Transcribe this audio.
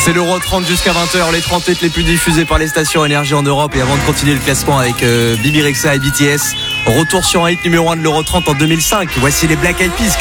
C'est l'Euro 30 jusqu'à 20h, les 30 hits les plus diffusés par les stations énergie en Europe. Et avant de continuer le classement avec Bibi Rexha et BTS, retour sur un hit numéro 1 de l'Euro 30 en 2005. Voici les Black Eyed Peas,